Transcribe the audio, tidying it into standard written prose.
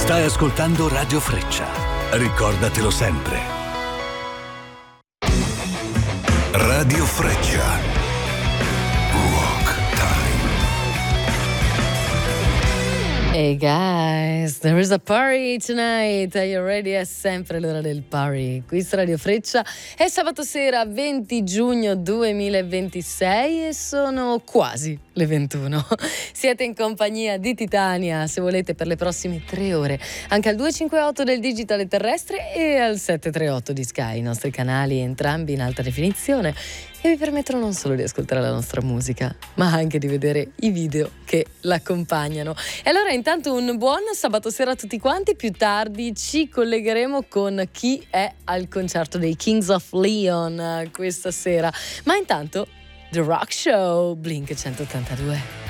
Stai ascoltando Radio Freccia. Ricordatelo sempre. Radio Freccia. Rock Time. Hey guys, there is a party tonight. Are you ready? È sempre l'ora del party. Qui su Radio Freccia è sabato sera 20 giugno 2026 e sono quasi le 21. Siete in compagnia di Titania, se volete, per le prossime 3 ore, anche al 258 del digitale terrestre e al 738 di Sky, i nostri canali entrambi in alta definizione, e vi permettono non solo di ascoltare la nostra musica, ma anche di vedere i video che l'accompagnano. E allora intanto un buon sabato sera a tutti quanti. Più tardi ci collegheremo con chi è al concerto dei Kings of Leon questa sera. Ma intanto The Rock Show, Blink 182.